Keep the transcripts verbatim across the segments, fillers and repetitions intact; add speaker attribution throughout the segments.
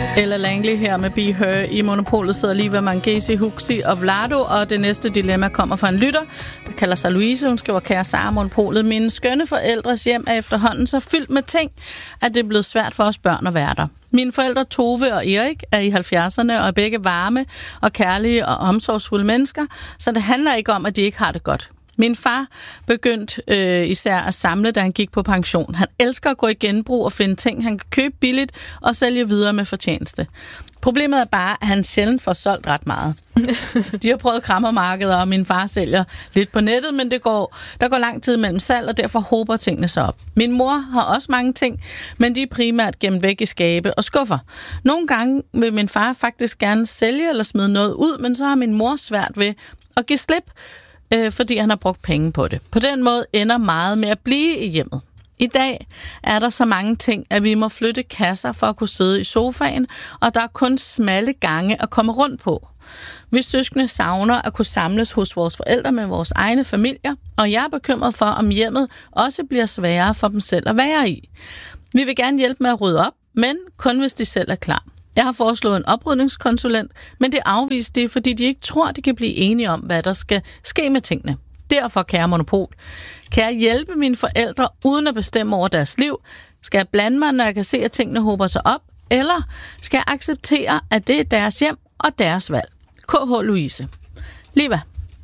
Speaker 1: Ella Langley her med Be Her. I Monopolet sidder lige ved Mangesi, Huxi og Vlado, og det næste dilemma kommer fra en lytter, der kalder sig Louise. Hun skriver: kære Sara, Monopolet. Mine skønne forældres hjem er efterhånden så fyldt med ting, at det er blevet svært for os børn at være der. Mine forældre Tove og Erik er i halvfjerdserne og er begge varme og kærlige og omsorgsfulde mennesker, så det handler ikke om, at de ikke har det godt. Min far begyndte øh, især at samle, da han gik på pension. Han elsker at gå i genbrug og finde ting, han kan købe billigt og sælge videre med fortjeneste. Problemet er bare, at han sjældent får solgt ret meget. De har prøvet krammermarkeder, og min far sælger lidt på nettet, men det går, der går lang tid mellem salg, og derfor hober tingene sig op. Min mor har også mange ting, men de er primært gemt væk i skabe og skuffer. Nogle gange vil min far faktisk gerne sælge eller smide noget ud, men så har min mor svært ved at give slip, øh, fordi han har brugt penge på det. På den måde ender meget med at blive i hjemmet. I dag er der så mange ting, at vi må flytte kasser for at kunne sidde i sofaen, og der er kun smalle gange at komme rundt på. Vi søskende savner at kunne samles hos vores forældre med vores egne familier, og jeg er bekymret for, om hjemmet også bliver sværere for dem selv at være i. Vi vil gerne hjælpe med at rydde op, men kun hvis de selv er klar. Jeg har foreslået en oprydningskonsulent, men det afviste de, fordi de ikke tror, de kan blive enige om, hvad der skal ske med tingene. Derfor, kære Monopol, kan jeg hjælpe mine forældre uden at bestemme over deres liv? Skal jeg blande mig, når jeg kan se, at tingene hober sig op? Eller skal jeg acceptere, at det er deres hjem og deres valg? K H. Louise. Liva.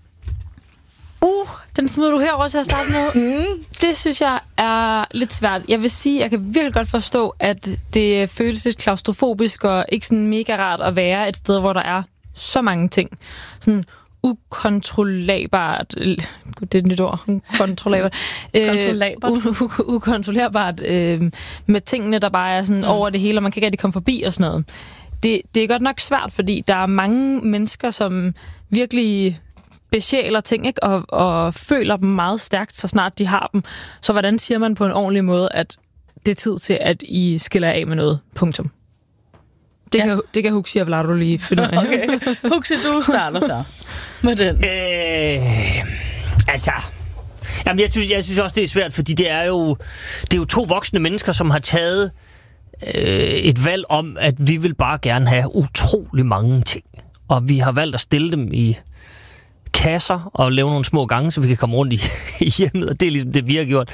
Speaker 2: Uh, den smider du herover til at starte med. Mm. Det synes jeg er lidt svært. Jeg vil sige, jeg kan virkelig godt forstå, at det føles lidt klaustrofobisk og ikke sådan mega rart at være et sted, hvor der er så mange ting. Sådan ukontrollabart, det er et nyt ord, ukontrollabart,
Speaker 1: Kontrollabart.
Speaker 2: øh, u- u- ukontrollerbart øh, med tingene, der bare er sådan mm. over det hele, og man kan ikke rigtig komme forbi og sådan noget. Det, det er godt nok svært, fordi der er mange mennesker, som virkelig besjæler ting, ikke? Og, og føler dem meget stærkt, så snart de har dem. Så hvordan siger man på en ordentlig måde, at det er tid til, at I skiller af med noget? Punktum. Det, ja. kan, det kan Huxi og Vlado lige finde ud af.
Speaker 1: Okay. Huxi, du starter så med den.
Speaker 3: Øh, altså... Jamen, jeg synes, jeg synes også, det er svært, fordi det er jo, det er jo to voksne mennesker, som har taget øh, et valg om, at vi vil bare gerne have utrolig mange ting. Og vi har valgt at stille dem i kasser og lave nogle små gange, så vi kan komme rundt i, i hjemmet, og det er ligesom det, vi har gjort.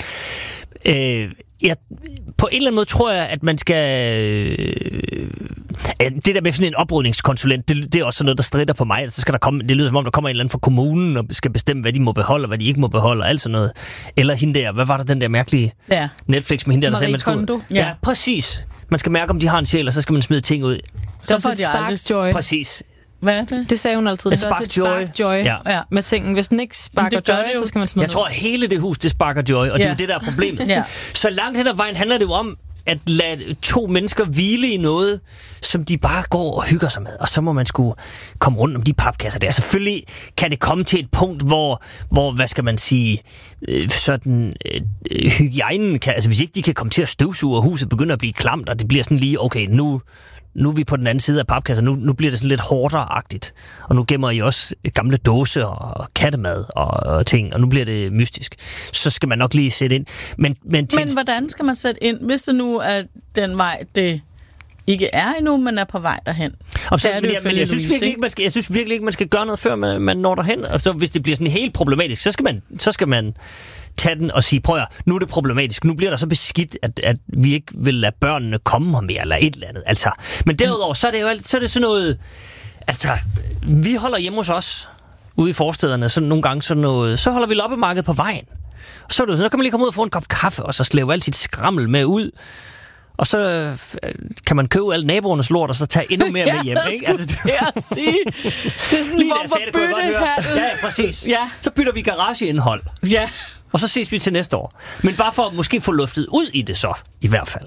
Speaker 3: Øh, jeg, på en eller anden måde tror jeg, at man skal... Øh, det der med sådan en oprydningskonsulent, det, det er også sådan noget, der stritter på mig. Så skal der komme, det lyder som om, der kommer en eller anden fra kommunen og skal bestemme, hvad de må beholde, og hvad de ikke må beholde, og alt sådan noget. Eller hende der, hvad var der den der mærkelige
Speaker 1: ja.
Speaker 3: Netflix med hende der, der sagde, man skulle...
Speaker 2: Kondo.
Speaker 3: Ja. ja, præcis. Man skal mærke, om de har en sjæl, og så skal man smide ting ud.
Speaker 2: Så får de aldrig joy.
Speaker 3: Præcis.
Speaker 1: Hvad er det?
Speaker 2: Det sagde hun altid. Det er også et spark joy
Speaker 3: ja.
Speaker 2: Ja. Med tingene. Hvis den ikke sparker joy, så skal man smide
Speaker 3: Jeg tror, at hele det hus, det sparker joy, og ja. det er jo det, der er problemet. ja. Så langt hen ad vejen handler det jo om, at lade to mennesker hvile i noget, som de bare går og hygger sig med. Og så må man sgu komme rundt om de papkasser der. Selvfølgelig kan det komme til et punkt, hvor, hvor hvad skal man sige, øh, sådan øh, hygiejnen kan, altså hvis ikke de kan komme til at støvsuge, og huset begynder at blive klamt, og det bliver sådan lige, okay, nu... Nu er vi på den anden side af papkasser. Nu, nu bliver det sådan lidt hårdere-agtigt. Og nu gemmer I også gamle dåse og kattemad og, og ting. Og nu bliver det mystisk. Så skal man nok lige sætte ind. Men, men,
Speaker 1: men hvordan skal man sætte ind, hvis det nu er den vej, det ikke er endnu, men er på vej derhen?
Speaker 3: Og så, men, jeg, men jeg, synes virkelig ikke, man skal, jeg synes virkelig ikke, man skal gøre noget, før man, man når derhen. Og så hvis det bliver sådan helt problematisk, så skal man... Så skal man tage den og sige, prøv at, nu er det problematisk. Nu bliver der så beskidt, at, at vi ikke vil lade børnene komme her mere, eller et eller andet. Altså, men derudover, så er det jo alt, så er det sådan noget... Altså, vi holder hjemme hos os, ude i forstederne, så nogle gange sådan noget... Så holder vi loppemarked på vejen. Og så er det sådan, så kan man lige komme ud og få en kop kaffe, og så slæve alt sit skrammel med ud. Og så øh, kan man købe alle naboernes lort, og så tage endnu mere
Speaker 1: ja,
Speaker 3: med hjem. Ikke?
Speaker 1: Altså, det er at sige. Det er sådan en form for byttehandel.
Speaker 3: Ja, ja, præcis.
Speaker 1: Ja.
Speaker 3: Så bytter vi garageindhold.
Speaker 1: Ja.
Speaker 3: Og så ses vi til næste år. Men bare for at måske få luftet ud i det så, i hvert fald.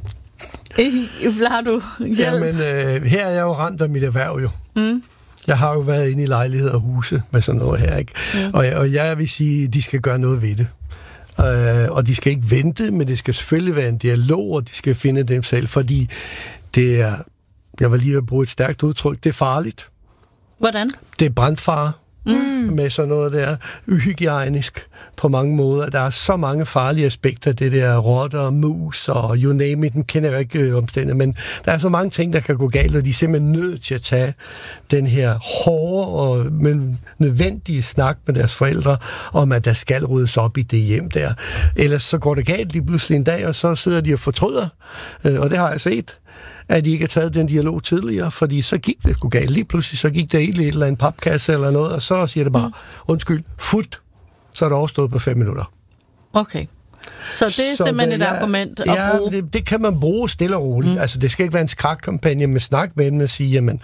Speaker 1: Vlado, hjælp.
Speaker 4: Jamen, øh, her er jeg jo ramt af mit erhverv jo. Mm. Jeg har jo været inde i lejligheder og huse med sådan noget her, ikke? Mm. Og, og jeg vil sige, at de skal gøre noget ved det. Uh, og de skal ikke vente, men det skal selvfølgelig være en dialog, og de skal finde dem selv, fordi det er, jeg var lige ved at bruge et stærkt udtryk, det er farligt.
Speaker 1: Hvordan?
Speaker 4: Det er brandfare.
Speaker 2: Mm.
Speaker 4: med sådan noget der uhygiejnisk på mange måder. Der er så mange farlige aspekter, det der rotter og mus og you name it, den kender jeg ikke øh, omstændigt, men der er så mange ting, der kan gå galt, og de er simpelthen nødt til at tage den her hårde og men nødvendige snak med deres forældre om, at der skal ryddes op i det hjem der. Ellers så går det galt lige pludselig en dag, og så sidder de og fortryder, øh, og det har jeg set, at de ikke har taget den dialog tidligere, fordi så gik det sgu galt. Lige pludselig så gik der i et eller andet papkasse eller noget, og så siger det bare, undskyld, fut, så er det overstået på fem minutter.
Speaker 1: Okay. Så det er så simpelthen det, et ja, argument at
Speaker 4: ja,
Speaker 1: bruge?
Speaker 4: Det, det kan man bruge stille og roligt. Mm. Altså, det skal ikke være en skrækkampagne med snak med dem og sige, jamen,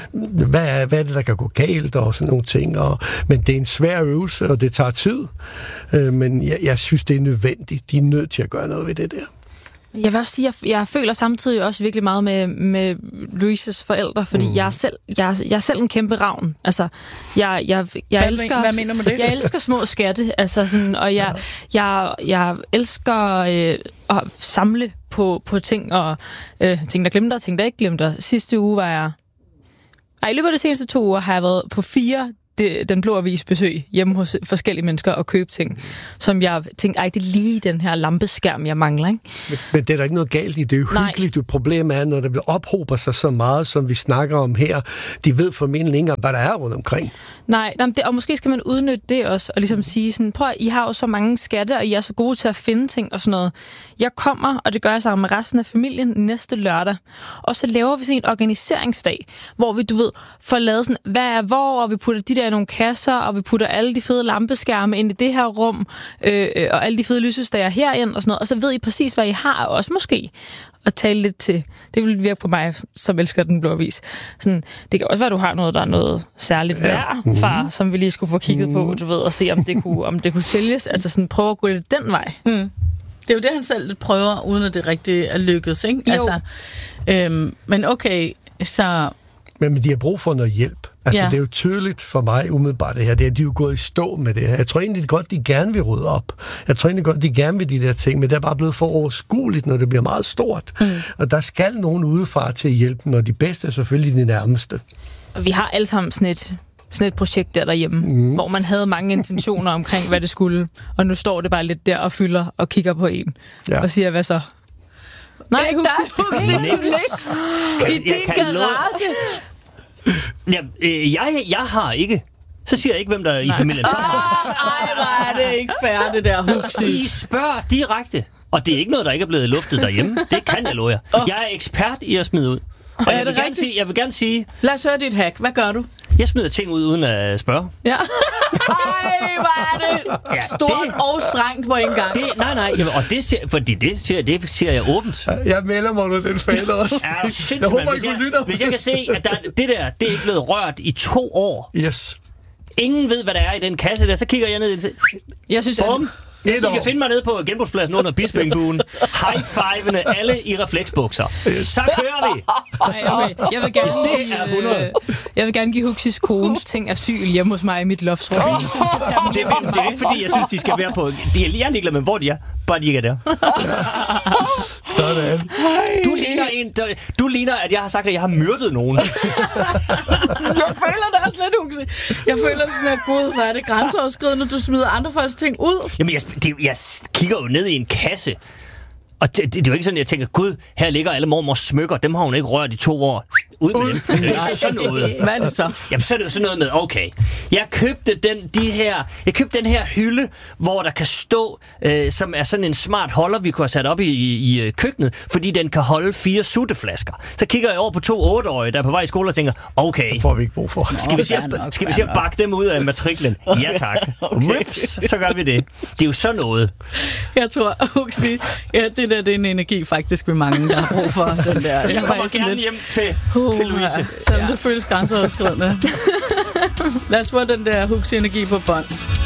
Speaker 4: hvad er, hvad er det, der kan gå galt og sådan nogle ting. Og, men det er en svær øvelse, og det tager tid. Øh, men jeg, jeg synes, det er nødvendigt. De er nødt til at gøre noget ved det der.
Speaker 2: Jeg vil også sige, jeg, jeg føler samtidig også virkelig meget med, med Louises forældre, fordi mm. jeg, er selv, jeg, jeg er selv en kæmpe ravn. Altså, jeg, jeg, jeg,
Speaker 1: hvad,
Speaker 2: elsker,
Speaker 1: hvad mener du med det?
Speaker 2: Jeg elsker små skatte, altså sådan, og jeg, ja. jeg, jeg elsker øh, at samle på, på ting, og øh, ting, der glemte, og ting, der ikke glemte. Sidste uge var jeg... Ej, i løbet af de seneste to uger har jeg været på fire Det, den blå avis besøg hjemme hos forskellige mennesker og købe ting, som jeg tænkte, ej, det er lige den her lampeskærm, jeg mangler, ikke?
Speaker 4: Men, men det er der ikke noget galt i. Det er jo
Speaker 2: Nej.
Speaker 4: hyggeligt. Det problem er, når der ophober sig så meget, som vi snakker om her, de ved formentlig ikke, hvad der er rundt omkring.
Speaker 2: Nej, det, og måske skal man udnytte det også, og ligesom sige sådan, prøv, I har jo så mange skatte, og I er så gode til at finde ting og sådan noget. Jeg kommer, og det gør jeg sammen med resten af familien næste lørdag, og så laver vi sådan en organiseringsdag, hvor vi, du ved, får lavet sådan, hvad er hvor, og vi putter de der i nogle kasser, og vi putter alle de fede lampeskærme ind i det her rum, øh, og alle de fede lysestager herind og sådan noget, og så ved I præcis, hvad I har, og også måske at tale lidt til. Det vil virke på mig, som elsker den blå avis. Sådan, det kan også være, at du har noget, der er noget særligt værd, ja. far, mm. som vi lige skulle få kigget mm. på, du ved, og se, om det kunne, om det kunne sælges. Altså sådan, prøve at gå lidt den vej.
Speaker 1: Mm. Det er jo det, han selv lidt prøver, uden at det rigtig er lykkedes, ikke?
Speaker 2: Jo.
Speaker 1: Altså, øhm, men okay, så...
Speaker 4: Men de har brug for noget hjælp. Altså,
Speaker 1: ja.
Speaker 4: det er jo tydeligt for mig umiddelbart det her. Det er, de er jo gået i stå med det her. Jeg tror egentlig godt, de gerne vil rydde op. Jeg tror egentlig godt, de gerne vil de der ting, men det er bare blevet for overskueligt, når det bliver meget stort. Mm. Og der skal nogen udefra til at hjælpe dem, og de bedste er selvfølgelig de nærmeste.
Speaker 2: Og vi har alle sammen sådan et, sådan et projekt der derhjemme, mm. hvor man havde mange intentioner omkring, hvad det skulle, og nu står det bare lidt der og fylder og kigger på en, ja. og siger, hvad så? Nej, Huxi.
Speaker 1: Niks. I din garage.
Speaker 3: Ja, øh, jeg, jeg har ikke. Så siger jeg ikke, hvem der er i familien.
Speaker 1: Ej, hvor er det ikke fair, det der Huxi.
Speaker 3: De spørger direkte. Og det er ikke noget, der ikke er blevet luftet derhjemme. Det kan jeg love jer. Jeg er ekspert i at smide ud. Og jeg vil, gerne sige, jeg vil gerne sige...
Speaker 1: Lad os høre dit hack. Hvad gør du?
Speaker 3: Jeg smider ting ud uden at spørge.
Speaker 2: Ja.
Speaker 1: Ej, hvor er det ja, stort det, og strengt på en gang.
Speaker 3: Det, nej, nej. Og det siger, fordi det siger, det siger jeg åbent.
Speaker 4: Jeg melder mig nu den fan også.
Speaker 3: Ja, sindssygt,
Speaker 4: jeg håber,
Speaker 3: hvis, jeg, hvis jeg kan se, at der, det der, det er ikke blevet rørt i to år.
Speaker 4: Yes.
Speaker 3: Ingen ved, hvad der er i den kasse der. Så kigger jeg ned i den.
Speaker 2: Jeg synes, at...
Speaker 3: Jeg synes, I kan finde mig nede på genbrugspladsen under Bispingbuen. High-fivene, alle i refleksbukser. Så kører vi!
Speaker 2: Ej, okay. Jeg vil gerne, det er hundrede. Øh, jeg vil gerne give Huxis kones ting asyl hjemme hos mig i mit loftsrum.
Speaker 3: Oh. Det, det, det er ikke, fordi jeg synes, de skal være på... De er, jeg er ligeglad med, hvor de er. Bare de ikke er der.
Speaker 4: Sådan.
Speaker 3: Du ligner, en, du, du ligner, at jeg har sagt, at jeg har myrdet nogen.
Speaker 1: Jeg føler det også lidt, Huxi. Jeg føler det sådan, at gud, hvor er det grænseoverskridende, du smider andre folks ting ud.
Speaker 3: Jamen, jeg, det, jeg kigger jo ned i en kasse, og det, det, det er jo ikke sådan, at jeg tænker, gud, her ligger alle mormors smykker, dem har hun ikke rørt i to år. Ud med dem. Det er sådan noget.
Speaker 1: Hvad er det så?
Speaker 3: Jamen, så er det jo sådan noget med, okay, jeg købte den, de her, jeg købte den her hylde, hvor der kan stå, øh, som er sådan en smart holder, vi kunne have sat op i, i, i køkkenet, fordi den kan holde fire sutteflasker. Så kigger jeg over på to otteårige, der er på vej i skole og tænker, okay,
Speaker 4: det får vi ikke brug for.
Speaker 3: Skal vi sige, skal vi sige at bakke dem ud af matriklen? Ja, tak. Okay. Rips, så gør vi det. Det er jo sådan noget.
Speaker 1: Jeg tror, Huxi, ja, det der, det er en energi faktisk ved mange, der har brug for den der.
Speaker 3: Jeg, jeg kommer gerne lidt... hjem til, uh, til Louise.
Speaker 1: Selvom ja. det føles grænseoverskridende. Lad os få den der Huxi-energi på bånd.